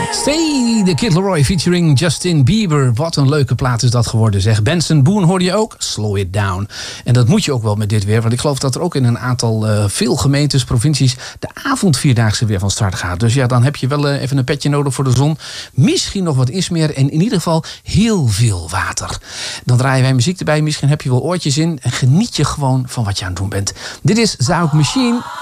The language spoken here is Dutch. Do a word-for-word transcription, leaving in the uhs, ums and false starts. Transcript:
Stay, de Kid Laroi featuring Justin Bieber. Wat een leuke plaat is dat geworden, zeg. Benson Boone hoorde je ook. Slow it down. En dat moet je ook wel met dit weer. Want ik geloof dat er ook in een aantal uh, veel gemeentes, provincies, de avondvierdaagse weer van start gaat. Dus ja, dan heb je wel uh, even een petje nodig voor de zon. Misschien nog wat ismeer en in ieder geval heel veel water. Dan draaien wij muziek erbij. Misschien heb je wel oortjes in. En geniet je gewoon van wat je aan het doen bent. Dit is Zauk Machine.